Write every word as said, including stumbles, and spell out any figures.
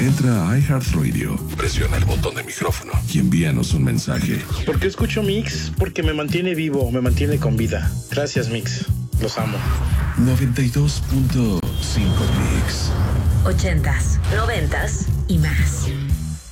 Entra a iHeartRadio, presiona el botón de micrófono y envíanos un mensaje. ¿Por qué escucho Mix? Porque me mantiene vivo, me mantiene con vida. Gracias, Mix. Los amo. noventa y dos punto cinco Mix. Ochentas, noventas y más.